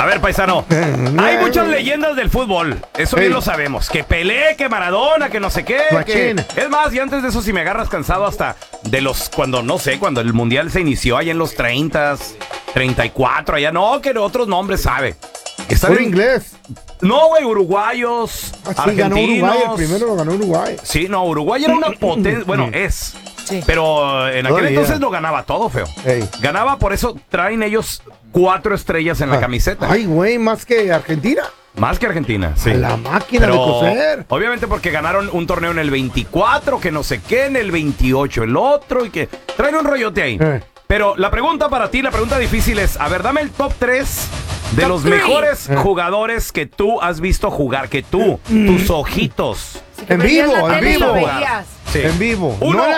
A ver, paisano, hay muchas leyendas del fútbol, eso bien lo sabemos. Que Pelé, que Maradona, que no sé qué. Es más, y antes de eso, si me agarras cansado hasta de los, cuando el Mundial se inició allá en los 30, 34, allá, no, que otros nombres sabe. ¿Por inglés? No, güey, uruguayos, argentinos. Ganó Uruguay, el primero lo ganó Uruguay. Sí, no, Uruguay era una potencia, bueno, es. Sí. Pero en aquel entonces no ganaba todo, feo. Ganaba, por eso traen ellos 4 estrellas en la camiseta. Ay, güey, más que Argentina. Más que Argentina, sí. La máquina de coser. Obviamente porque ganaron un torneo en el 24, que no sé qué, en el 28 el otro, y que traen un rollote ahí. Pero la pregunta para ti, la pregunta difícil es, a ver, dame el top 3 de los mejores jugadores que tú has visto jugar, que tus ojitos. En vivo. Sí. En vivo.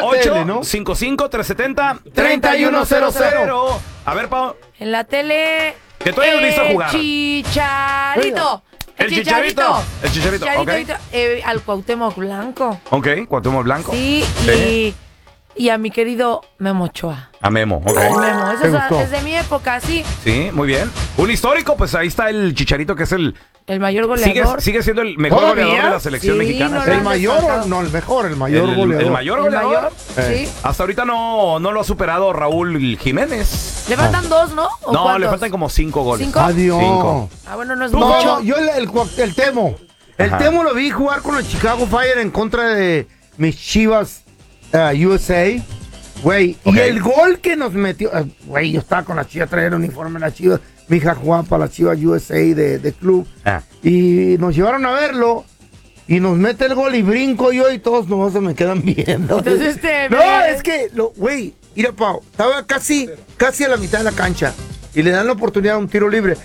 1-855-370-3100. A ver, Pau. En la tele. Que tú hayas visto jugar. Chicharito. El Chicharito. El Chicharito, ok. Al Cuauhtémoc Blanco. Ok, Cuauhtémoc Blanco. Sí, y a mi querido Memo Ochoa. A Memo, ok. Memo, eso es de mi época, sí. Sí, muy bien. Un histórico, pues ahí está el Chicharito, que es el mayor goleador. Sigue siendo el mejor goleador de la selección mexicana. El mayor goleador. El mayor goleador. Sí. Hasta ahorita no lo ha superado Raúl Jiménez. Le faltan 2, ¿no? No, ¿cuántos? le faltan como 5 goles. ¿5? Adiós. 5. Bueno, no es No, mucho. yo el Temo. El Temo lo vi jugar con el Chicago Fire en contra de mis Chivas USA. Güey, y el gol que nos metió, güey, yo estaba con las Chivas, traía el uniforme de las Chivas, mi hija jugaba para las Chivas USA de club, y nos llevaron a verlo, y nos mete el gol y brinco yo y todos nomás se me quedan viendo. Entonces es que, güey, mira, Pau, estaba casi a la mitad de la cancha, y le dan la oportunidad a un tiro libre,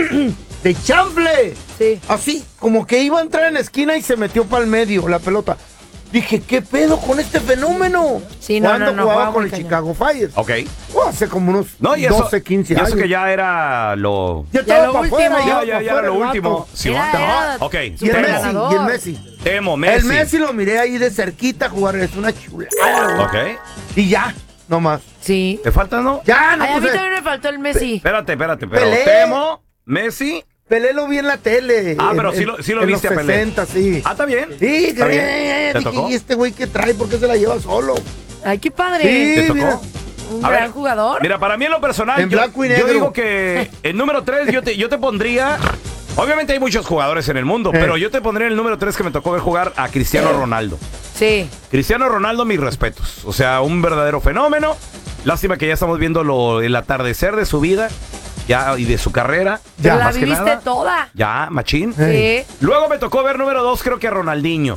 de chanfle, así, como que iba a entrar en la esquina y se metió para el medio la pelota. Dije, ¿qué pedo con este fenómeno? Sí, Cuando jugaba con el Chicago Fire. Ok. Hace como unos 12, 15 años. Y eso que ya era lo... Ya estaba para afuera. Ya era lo último. Sí, ok. Y el Messi. Temo, Messi. El Messi lo miré ahí de cerquita jugar. Es una chulada. Ok. Y ya, nomás. Sí. ¿Te falta, no? Ya, no. A mí también me faltó el Messi. Espérate. Pero Temo, Messi... Pelé lo vi en la tele. Pero sí lo viste a Pelé. En los 60, sí. ¿Está bien? Sí, ¿Está bien? ¿Te tocó? ¿Y este güey qué trae? ¿Por qué se la lleva solo? Ay, qué padre. Sí, ¿Te tocó? mira. Un gran jugador. Mira, para mí en lo personal, en blanco y negro. Yo digo que el número 3 yo te pondría... Obviamente hay muchos jugadores en el mundo, pero yo te pondría el número 3 que me tocó ver jugar a Cristiano Ronaldo. Sí. Cristiano Ronaldo, mis respetos. O sea, un verdadero fenómeno. Lástima que ya estamos viendo el atardecer de su vida. Ya, y de su carrera. Ya la viviste toda. Ya, machín. Sí. Luego me tocó ver número 2, creo que a Ronaldinho.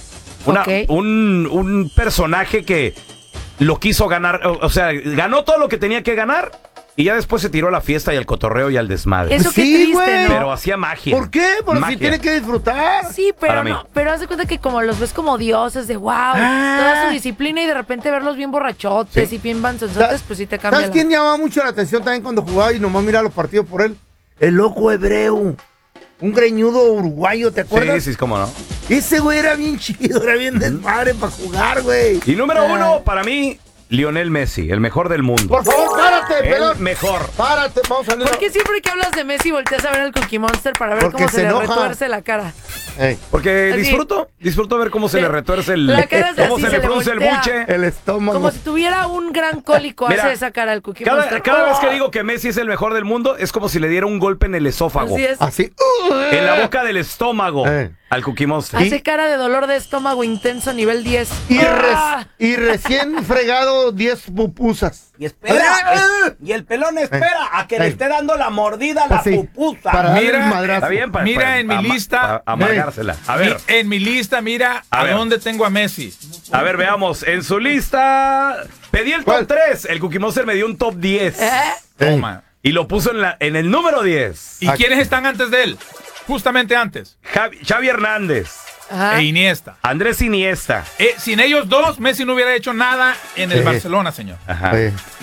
Un personaje que lo quiso ganar. O sea, ganó todo lo que tenía que ganar. Y ya después se tiró a la fiesta y al cotorreo y al desmadre. Eso qué triste, ¿no? Pero hacía magia. ¿Por qué? Porque si tiene que disfrutar. Sí, pero no. Pero haz de cuenta que como los ves como dioses de wow, toda su disciplina y de repente verlos bien borrachotes y bien banzonzotes, pues sí te cambia. ¿Sabes quién llamaba mucho la atención también cuando jugaba y nomás miraba los partidos por él? El loco hebreo. Un greñudo uruguayo, ¿te acuerdas? Sí, cómo no. Ese güey era bien chido, era bien desmadre para jugar, güey. Y número 1, para mí, Lionel Messi, el mejor del mundo. Por favor, párate, pelón. El mejor. Párate, vamos a ver. ¿Por qué siempre que hablas de Messi volteas a ver al Cookie Monster para ver cómo se le retuerce la cara? Porque disfruto ver cómo se le retuerce cómo se le produce el buche. El estómago. Como si tuviera un gran cólico. Mira, hace esa cara al Cookie Monster. Cada vez que digo que Messi es el mejor del mundo, es como si le diera un golpe en el esófago. Así es. Así. En la boca del estómago. Al Cookie Monster. Hace cara de dolor de estómago intenso nivel 10. Y recién fregado 10 pupusas. Y el pelón espera a que le esté dando la mordida a la pupusa. Para mira en mi lista. Amargársela. A ver. En mi lista, mira a dónde tengo a Messi. A ver, veamos. En su lista. Pedí el top 3. El Cookie Monster me dio un top 10. Toma. Y lo puso en el número 10. ¿Y quiénes están antes de él? Justamente antes. Xavi Hernández. E Iniesta. Andrés Iniesta. Sin ellos dos, Messi no hubiera hecho nada en el Barcelona, señor. Ajá.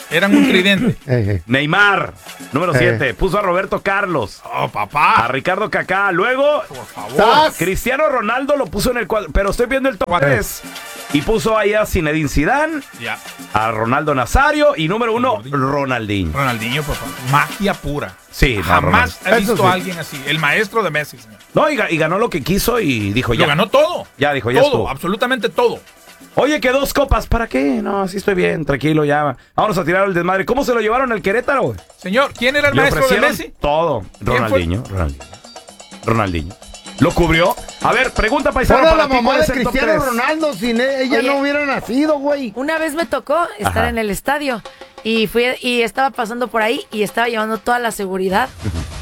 Eran un tridente. Neymar, número 7. Puso a Roberto Carlos. Oh, papá. A Ricardo Kaká. Luego, Por favor. Cristiano Ronaldo lo puso en el cuadro. Pero estoy viendo el top 3. Y puso ahí a Zinedine Zidane, Ya. a Ronaldo Nazario y número 1, Ronaldinho. Ronaldinho, papá. Magia pura. Sí, no, Jamás he Eso visto sí. a alguien así. El maestro de Messi, señor. No, y ganó lo que quiso y dijo ya. Lo ganó todo. Ya dijo, ya todo, estuvo. absolutamente todo. Oye, que 2 copas, ¿para qué? No, así estoy bien, tranquilo, ya. Vamos a tirar el desmadre. ¿Cómo se lo llevaron al Querétaro, güey? Señor, ¿quién era el Le maestro de ofrecieron Messi? todo. ¿Quién fue? Ronaldinho. ¿Lo cubrió? A ver, pregunta paisano Fuera para la ti, mamá ¿cuál de es el top Cristiano 3? Ronaldo, sin ella Oye. no hubiera nacido, güey. Una vez me tocó estar en el estadio y estaba pasando por ahí y estaba llevando toda la seguridad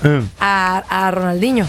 a Ronaldinho.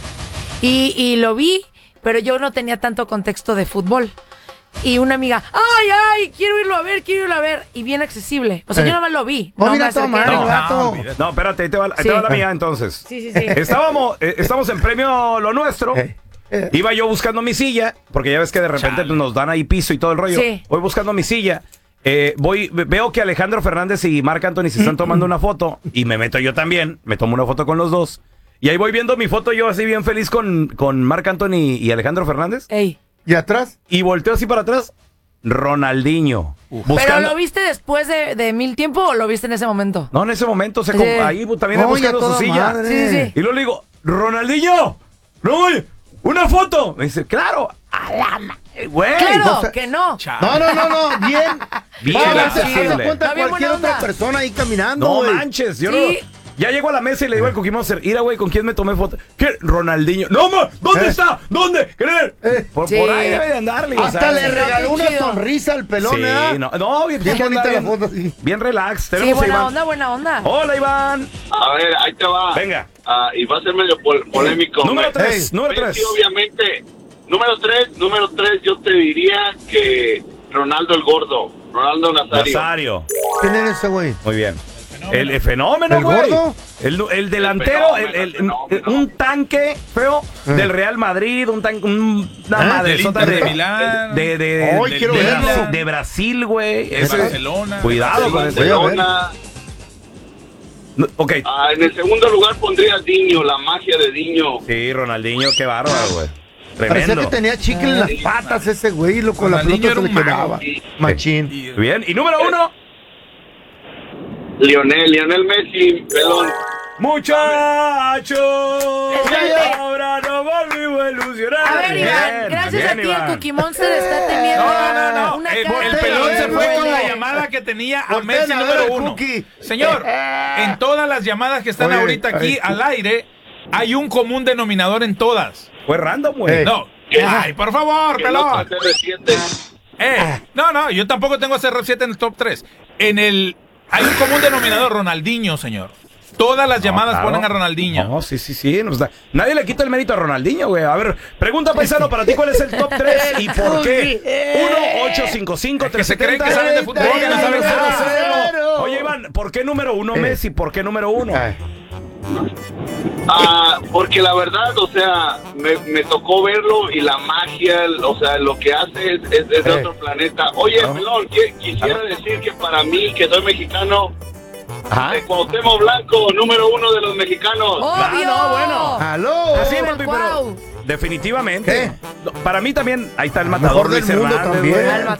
Y lo vi, pero yo no tenía tanto contexto de fútbol. Y una amiga, ay, quiero irlo a ver. Y bien accesible. O sea, yo nada más lo vi. Oh, No mira, me acerqué. toma, No. el gato. olvídate. No, espérate, ahí te va Sí. la mía entonces. Sí. Estamos en premio Lo Nuestro. Iba yo buscando mi silla, porque ya ves que de repente Chale. nos dan ahí piso y todo el rollo. Sí. Voy buscando mi silla. Veo que Alejandro Fernández y Marc Anthony se están tomando una foto y me meto yo también, me tomo una foto con los dos. Y ahí voy viendo mi foto yo así bien feliz con Marc Anthony y Alejandro Fernández. Ey. ¿Y atrás? Y volteo así para atrás, Ronaldinho. ¿Pero lo viste después de 1000 tiempo o lo viste en ese momento? No, en ese momento, Sí. ahí también Oye, buscando su toda silla. madre. Sí. Y luego le digo, Ronaldinho, no, oye, una foto. Me dice, claro, a la madre, güey. Claro, o sea, que no. Chale. No, bien. Bien Va, accesible. se cuenta Está bien cualquier buena otra onda. persona ahí caminando, No güey. manches, yo Sí. no. Ya llego a la mesa y le digo al Cookie Monster, mira, güey, ¿con quién me tomé foto? ¿Qué? Ronaldinho. ¡No, ma! ¿Dónde está? ¿Dónde? ¿Qué? Sí. Por ahí debe de andarle. o Hasta sea, le regaló qué una chido. sonrisa al pelón, Sí, ¿eh? no, bien, Bien bonita bien, la foto, sí. bien relax. Sí, Tenemos a Iván. buena onda. Hola, Iván. A ver, ahí te va. Venga. Y va a ser medio polémico. Número 3, Hey. número Messi, 3. obviamente. Número 3, yo te diría que Ronaldo el Gordo. Ronaldo Nazario. Nazario. ¿Quién es ese, güey? Muy bien. El fenómeno, ¿El güey. gordo? El delantero, El fenómeno. un tanque feo del Real Madrid, una Del madresota Inter de Milán. Ay, quiero verlo. de Brasil, güey. De Ese- Barcelona. Cuidado con ese. Barcelona. No, ok. En el segundo lugar pondría a Diño, la magia de Diño. Sí, Ronaldinho, qué bárbaro, güey. Parecía Tremendo. que tenía chicle en las patas ese güey, y con la Ronaldinho pelota se le era un mago. quedaba. Machín. Y- Bien. Y número 1. Lionel Messi, pelón. Muchachos, ahora no volvimos a ilusionar. A ver, Iván, gracias a ti el Cookie Monster está teniendo No. una El cara pelón de se fue con la huevo. llamada que tenía a Volteen Messi a ver número al 1. Cookie. Señor, en todas las llamadas que están Oye, ahorita aquí al aire, hay un común denominador en todas. Fue random, güey. No. Ay, por favor, Que no pelón. se resiente. No, yo tampoco tengo a CR7 en el top 3. Hay un común denominador, Ronaldinho, señor. Todas las llamadas claro. ponen a Ronaldinho. No, sí. No, nadie le quita el mérito a Ronaldinho, güey. A ver, pregunta paisano, para ti, ¿cuál es el top 3 y por qué? 1-855-370. Es que se creen que saben de fútbol y no saben nada. Oye, Iván, ¿por qué número 1 Messi? ¿Por qué número 1? Porque la verdad, o sea, me tocó verlo y la magia, o sea, lo que hace es de otro planeta. Oye, pelón, quisiera decir que para mí, que soy mexicano, Cuauhtémoc Blanco, número 1 de los mexicanos. ¡Obvio! no, bueno. ¡Aló! Así, Pero, papi, guau. Definitivamente. ¿Qué? No, para mí también, ahí está el Mejor matador del Luis mundo Hernández, también. güey. El matador.